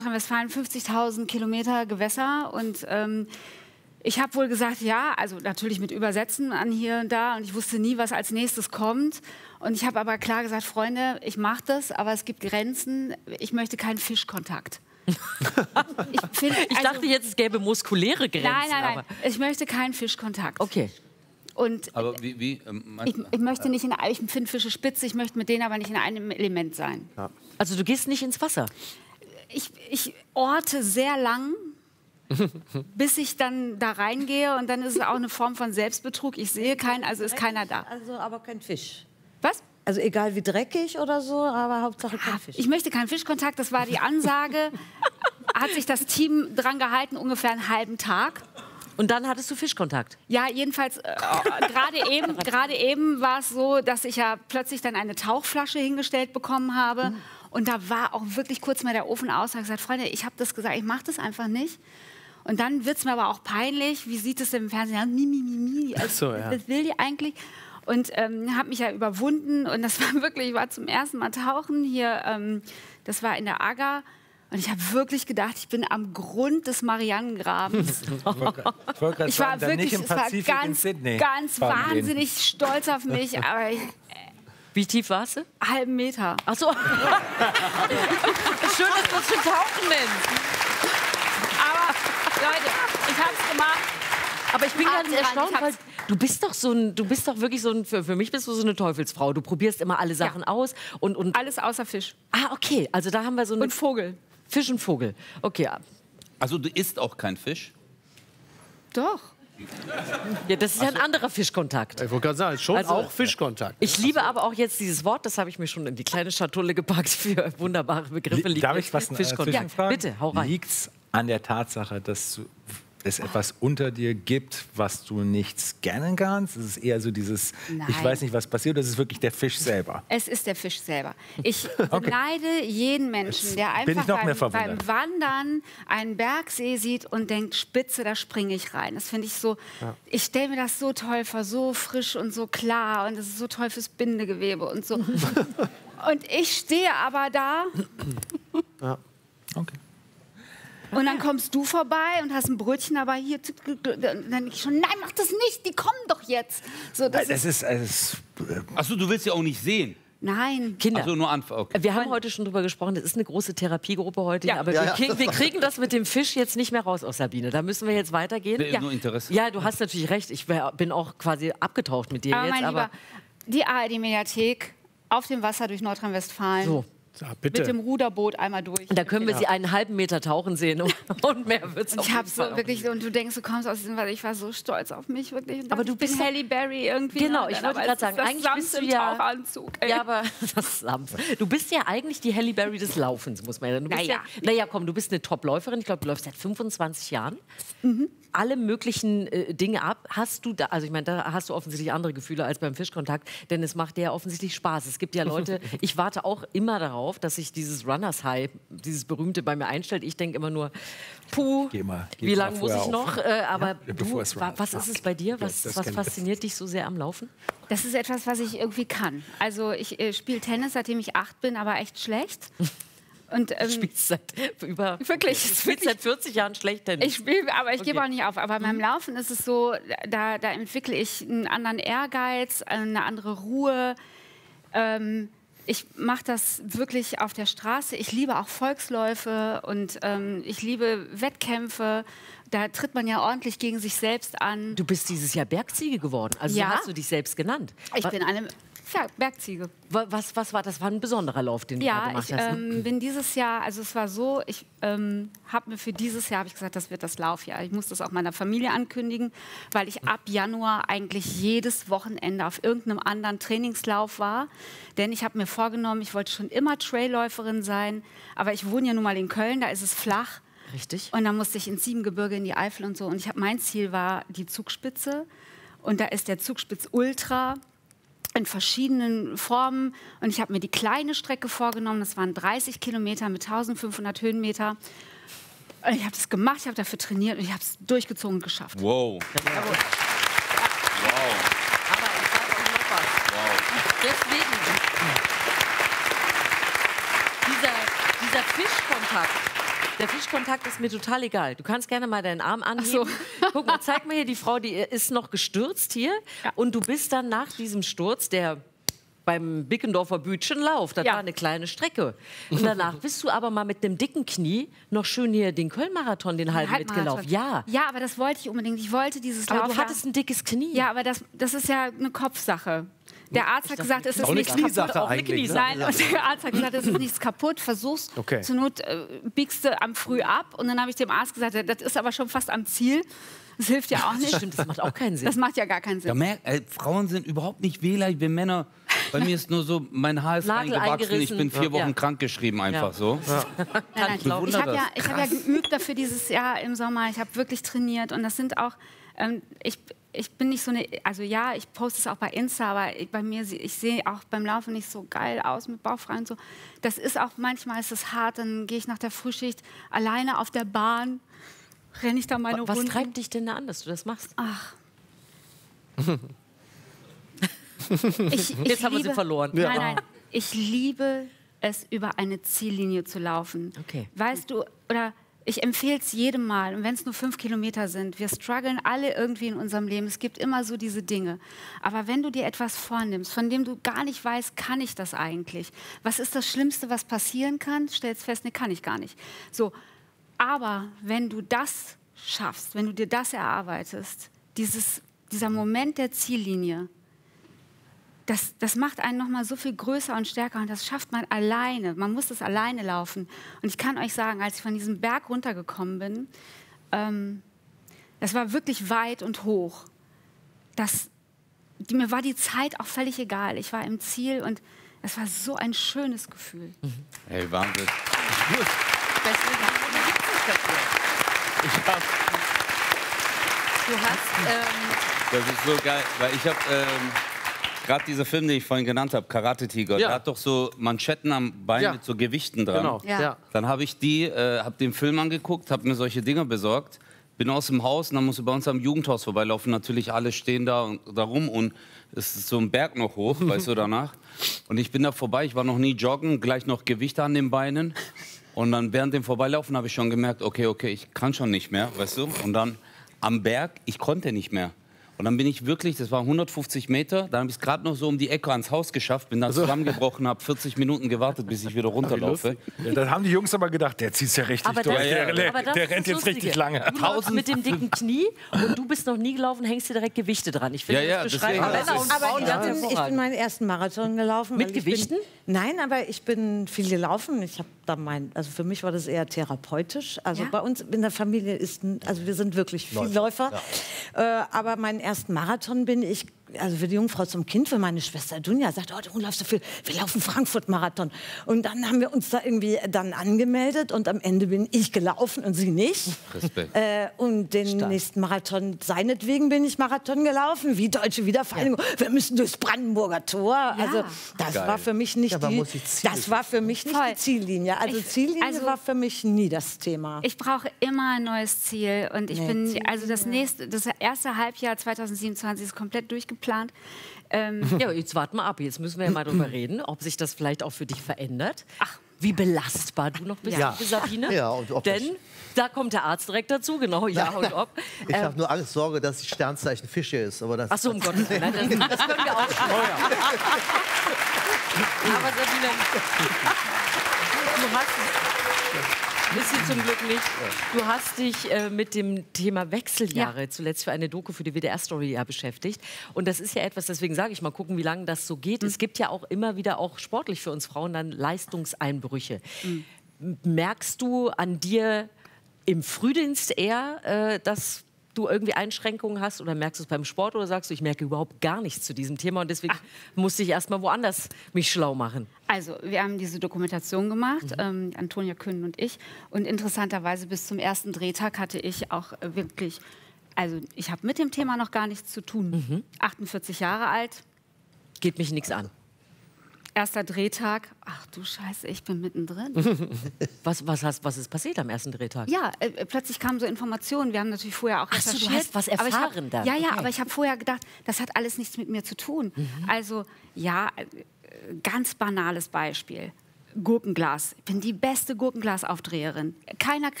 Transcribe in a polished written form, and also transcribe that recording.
Nordrhein-Westfalen 50.000 Kilometer Gewässer und ich habe wohl gesagt, ja, also natürlich mit Übersetzen an hier und da und ich wusste nie, was als nächstes kommt. Und ich habe aber klar gesagt, Freunde, ich mache das, aber es gibt Grenzen. Ich möchte keinen Fischkontakt. Ich dachte jetzt, es gäbe muskuläre Grenzen. Nein. Ich möchte keinen Fischkontakt. Okay. Und Aber ich möchte nicht ich finde Fische spitze, ich möchte mit denen aber nicht in einem Element sein. Ja. Also du gehst nicht ins Wasser? Ich orte sehr lang, bis ich dann da reingehe und dann ist es auch eine Form von Selbstbetrug. Ich sehe keinen, also ist keiner da. Also aber kein Fisch. Was? Also egal wie dreckig oder so, aber Hauptsache kein Fisch. Ich möchte keinen Fischkontakt, das war die Ansage. Hat sich das Team dran gehalten, ungefähr einen halben Tag. Und dann hattest du Fischkontakt? Ja, jedenfalls, gerade eben war es so, dass ich ja plötzlich dann eine Tauchflasche hingestellt bekommen habe. Und da war auch wirklich kurz mal der Ofen aus. Ich habe gesagt, Freunde, ich habe das gesagt, ich mache das einfach nicht. Und dann wird es mir aber auch peinlich. Wie sieht es denn im Fernsehen? Ja, mi. Also, ja. Das will die eigentlich. Und habe mich ja überwunden. Und das war wirklich, ich war zum ersten Mal tauchen hier. Das war in der Agger. Und ich habe wirklich gedacht, ich bin am Grund des Marianengrabens. Ich war wirklich, es war ganz wahnsinnig stolz auf mich. Aber wie tief warst du? Halben Meter. Ach so. Schön, dass du es schon Tauchen nennst. Aber Leute, ich habe es gemacht. Aber ich bin ganz erstaunt, weil du bist doch wirklich so ein, für mich bist du so eine Teufelsfrau. Du probierst immer alle Sachen aus und alles außer Fisch. Ah, okay. Also da haben wir so eine... Und Vogel. Fisch und Vogel. Okay. Also du isst auch kein Fisch? Doch. Ja, das ist ja ein anderer Fischkontakt. Ich wollte gerade sagen, schon auch Fischkontakt. Ich liebe aber auch jetzt dieses Wort, das habe ich mir schon in die kleine Schatulle gepackt für wunderbare Begriffe. Darf ich was Fischkontakt? Ja, bitte, hau rein. Liegt's an der Tatsache, dass es etwas unter dir gibt, was du nicht scannen kannst? Es ist eher so dieses, ich weiß nicht, was passiert, das ist wirklich der Fisch selber. Es ist der Fisch selber. Ich beneide jeden Menschen, der einfach beim Wandern einen Bergsee sieht und denkt, Spitze, da springe ich rein. Das finde ich so, ich stelle mir das so toll vor, so frisch und so klar und das ist so toll fürs Bindegewebe und so. Und ich stehe aber da. Ja. Okay. Und dann kommst du vorbei und hast ein Brötchen, aber hier, dann denke ich schon, nein, mach das nicht, die kommen doch jetzt. So, Achso, du willst ja auch nicht sehen. Nein. Kinder, also nur okay. Wir haben heute schon drüber gesprochen, das ist eine große Therapiegruppe heute, aber wir kriegen das mit dem Fisch jetzt nicht mehr raus aus Sabine. Da müssen wir jetzt weitergehen. Nur Interesse. Ja, du hast natürlich recht, ich bin auch quasi abgetaucht mit dir aber jetzt. Mein Lieber, die ARD-Mediathek auf dem Wasser durch Nordrhein-Westfalen. So. Ja, bitte. Mit dem Ruderboot einmal durch. Und da können wir sie einen halben Meter tauchen sehen und mehr wird's auch. Ich habe so wirklich, und du denkst, du kommst aus diesem, weil ich war so stolz auf mich, wirklich. Aber du bist Halle Berry irgendwie. Genau, ich wollte gerade sagen, eigentlich bist du ja Tauchanzug. Ja, aber das Sampf. Du bist ja eigentlich die Halle Berry des Laufens, muss man ja sagen. Naja, komm, du bist eine Top-Läuferin. Ich glaube, du läufst seit 25 Jahren. Alle möglichen Dinge ab. Hast du da, also ich meine, da hast du offensichtlich andere Gefühle als beim Fischkontakt, denn es macht dir ja offensichtlich Spaß. Es gibt ja Leute, ich warte auch immer darauf, dass sich dieses Runners High, dieses berühmte bei mir einstellt. Ich denke immer nur, puh, wie lange muss ich noch? Aber was ist es bei dir? Was fasziniert dich so sehr am Laufen? Das ist etwas, was ich irgendwie kann. Also ich spiele Tennis, seitdem ich 8 bin, aber echt schlecht. Und, du spielst seit seit 40 Jahren schlecht Tennis. Ich spiele, aber ich gebe auch nicht auf. Aber beim Laufen ist es so, da entwickle ich einen anderen Ehrgeiz, eine andere Ruhe. Ich mache das wirklich auf der Straße. Ich liebe auch Volksläufe und ich liebe Wettkämpfe. Da tritt man ja ordentlich gegen sich selbst an. Du bist dieses Jahr Bergziege geworden. Also so hast du dich selbst genannt. Ich bin eine Bergziege. Was war das? War ein besonderer Lauf, den du da gemacht hast? Ja, ich bin dieses Jahr, also es war so, ich habe mir für dieses Jahr, gesagt, das wird das Laufjahr. Ich muss das auch meiner Familie ankündigen, weil ich ab Januar eigentlich jedes Wochenende auf irgendeinem anderen Trainingslauf war. Denn ich habe mir vorgenommen, ich wollte schon immer Trailläuferin sein, aber ich wohne ja nun mal in Köln, da ist es flach. Richtig. Und dann musste ich ins Siebengebirge, in die Eifel und so. Und mein Ziel war die Zugspitze. Und da ist der Zugspitz Ultra in verschiedenen Formen. Und ich habe mir die kleine Strecke vorgenommen. Das waren 30 Kilometer mit 1500 Höhenmeter. Und ich habe das gemacht, ich habe dafür trainiert und ich habe es durchgezogen und geschafft. Wow. Jawohl. Aber ich sage euch noch was. Wow. Deswegen, dieser Fischkontakt, Der Fischkontakt ist mir total egal. Du kannst gerne mal deinen Arm anheben. So. Guck mal, zeig mir hier die Frau, die ist noch gestürzt hier. Ja. Und du bist dann nach diesem Sturz, der beim Bickendorfer Bütchenlauf, das war eine kleine Strecke. Und danach bist du aber mal mit einem dicken Knie noch schön hier den Köln-Marathon, den halben mitgelaufen. Ja. Ja, aber das wollte ich unbedingt. Ich wollte dieses Lauf. Aber du hattest ein dickes Knie. Ja, aber das ist ja eine Kopfsache. Der Arzt hat gesagt, es ist nichts kaputt. Auch eine Kniesache. Nein, der Arzt hat gesagt, es ist nichts kaputt. Versuch's. Zur Not biegst du am Früh ab. Und dann habe ich dem Arzt gesagt, das ist aber schon fast am Ziel. Das hilft ja auch nicht. Stimmt, das macht auch keinen Sinn. Das macht ja gar keinen Sinn. Ja, Frauen sind überhaupt nicht wehleidig wie Männer. Bei mir ist nur so, mein Haar ist reingewachsen. Ich bin 4 Wochen krankgeschrieben, einfach so. Ja. Nein. Ich habe ja geübt dafür dieses Jahr im Sommer. Ich habe wirklich trainiert. Und das sind auch... Ich bin nicht so eine, also ja, ich poste es auch bei Insta, aber bei mir, ich sehe auch beim Laufen nicht so geil aus mit Bauch frei und so. Das ist auch, manchmal ist es hart, dann gehe ich nach der Frühschicht alleine auf der Bahn, renne ich da meine Runde. Was treibt dich denn da an, dass du das machst? Ach. Jetzt haben wir sie verloren. Nein, ich liebe es, über eine Ziellinie zu laufen. Okay. Weißt du, oder... Ich empfehle es jedem Mal, und wenn es nur 5 Kilometer sind, wir strugglen alle irgendwie in unserem Leben, es gibt immer so diese Dinge. Aber wenn du dir etwas vornimmst, von dem du gar nicht weißt, kann ich das eigentlich? Was ist das Schlimmste, was passieren kann? Stellst fest, ne, kann ich gar nicht. So, aber wenn du das schaffst, wenn du dir das erarbeitest, dieser Moment der Ziellinie, das macht einen noch mal so viel größer und stärker und das schafft man alleine. Man muss das alleine laufen. Und ich kann euch sagen, als ich von diesem Berg runtergekommen bin, das war wirklich weit und hoch. Mir war die Zeit auch völlig egal. Ich war im Ziel und es war so ein schönes Gefühl. Hey, Wahnsinn. Das ist so geil, weil ich habe... gerade dieser Film, den ich vorhin genannt habe, Karate Tiger, der hat doch so Manschetten am Bein mit so Gewichten dran. Genau. Ja. Dann habe ich hab den Film angeguckt, habe mir solche Dinger besorgt, bin aus dem Haus und dann musst du bei uns am Jugendhaus vorbeilaufen. Natürlich alle stehen da rum und es ist so ein Berg noch hoch, weißt du, danach. Und ich bin da vorbei, ich war noch nie joggen, gleich noch Gewichte an den Beinen. Und dann während dem Vorbeilaufen habe ich schon gemerkt, okay, ich kann schon nicht mehr, weißt du. Und dann am Berg, ich konnte nicht mehr. Und dann bin ich wirklich, das waren 150 Meter, dann habe ich es gerade noch so um die Ecke ans Haus geschafft, bin dann zusammengebrochen, habe 40 Minuten gewartet, bis ich wieder runterlaufe. Ja, dann haben die Jungs aber gedacht, der zieht ja richtig durch, der rennt jetzt richtig lange. Du läufst mit dem dicken Knie und du bist noch nie gelaufen, hängst dir direkt Gewichte dran. Ich finde, das beschreibt Männer und Frauen ganz hervorragend. Ich bin meinen ersten Marathon gelaufen. Mit Gewichten? Nein, aber ich bin viel gelaufen. Ich habe da also für mich war das eher therapeutisch. Also bei uns in der Familie also wir sind wirklich viel Läufer. Ja. Aber meinen ersten Marathon bin ich, also für die Jungfrau zum Kind, für meine Schwester Dunja, sagt, du läufst so viel, wir laufen Frankfurt-Marathon. Und dann haben wir uns da irgendwie dann angemeldet und am Ende bin ich gelaufen und sie nicht. Respekt. Und den nächsten Marathon, seinetwegen bin ich Marathon gelaufen, wie Deutsche Wiedervereinigung. Ja. Wir müssen durchs Brandenburger Tor. Ja. Also das war für mich nicht die Ziellinie. Also Ziellinie war für mich nie das Thema. Ich brauche immer ein neues Ziel und ich bin, also das erste Halbjahr 2027 ist komplett durchgeplant. Ja, jetzt warten wir ab. Jetzt müssen wir ja mal darüber reden, ob sich das vielleicht auch für dich verändert. Ach, wie belastbar du noch bist, Sabine. Ja, und ob denn da kommt der Arzt direkt dazu, genau, ja und ob. Ich habe nur Angst, Sorge, dass die Sternzeichen Fische ist. Aber das ach so, um Gottes Willen, das können wir auch schon. Aber Sabine, du hast bist du zum Glück nicht. Du hast dich mit dem Thema Wechseljahre zuletzt für eine Doku für die WDR-Story beschäftigt. Und das ist ja etwas, deswegen sage ich mal, gucken, wie lange das so geht. Es gibt ja auch immer wieder, auch sportlich für uns Frauen, dann Leistungseinbrüche. Merkst du an dir im Frühdienst eher, dass du irgendwie Einschränkungen hast oder merkst du es beim Sport oder sagst du, ich merke überhaupt gar nichts zu diesem Thema und deswegen musste ich erst mal woanders mich schlau machen? Also, wir haben diese Dokumentation gemacht, Antonia Kühn und ich. Und interessanterweise bis zum ersten Drehtag hatte ich auch wirklich, also ich habe mit dem Thema noch gar nichts zu tun. 48 Jahre alt. Geht mich nichts an. Erster Drehtag, ach du Scheiße, ich bin mittendrin. Was ist passiert am ersten Drehtag? Ja, plötzlich kamen so Informationen. Wir haben natürlich vorher auch recherchiert. Du hast was erfahren dann? Ja, aber ich habe vorher gedacht, das hat alles nichts mit mir zu tun. Also, ja, ganz banales Beispiel. Gurkenglas. Ich bin die beste Gurkenglasaufdreherin. Keiner